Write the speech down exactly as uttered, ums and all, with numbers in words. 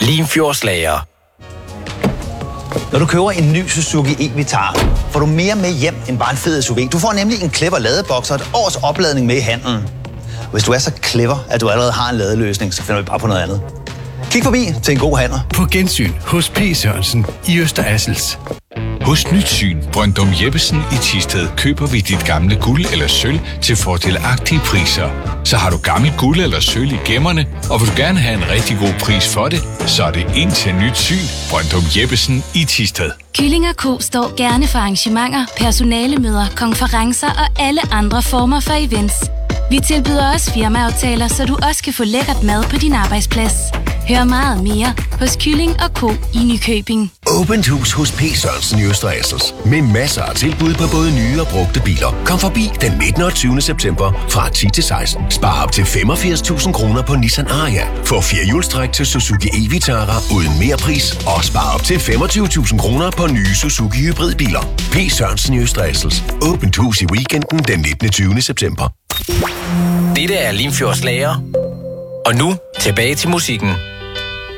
Limfjordslager. Når du køber en ny Suzuki e-Vitara, får du mere med hjem end bare en fed S U V. Du får nemlig en clever ladeboks og et års opladning med i handlen. Hvis du er så clever, at du allerede har en ladeløsning, så finder vi bare på noget andet. Kig forbi til en god handler. På gensyn hos P. Sørensen i Øster Assels. Hos Nyt Syn Brøndum Jeppesen i Thisted køber vi dit gamle guld eller sølv til fordelagtige priser. Så har du gammel guld eller sølv i gemmerne, og vil du gerne have en rigtig god pris for det, så er det ind til Nyt Syn Brøndum Jeppesen i Thisted. Kylling og Ko står gerne for arrangementer, personalemøder, konferencer og alle andre former for events. Vi tilbyder også firmaaftaler, så du også kan få lækkert mad på din arbejdsplads. Hør meget mere hos Kylling og Ko i Nykøbing. Åbent hus hos P. Sørensen i Øster Assels. Med masser af tilbud på både nye og brugte biler. Kom forbi den nittende og tyvende september fra ti til seksten. Spar op til femogfirs tusind kroner på Nissan Ariya. Få firehjulstræk til Suzuki e-Vitara uden mere pris. Og spar op til femogtyve tusind kroner på nye Suzuki hybridbiler. P. Sørensen i Øster Assels. Åbent hus i weekenden den nittende og tyvende september. Dette er Limfjordslager. Og nu tilbage til musikken.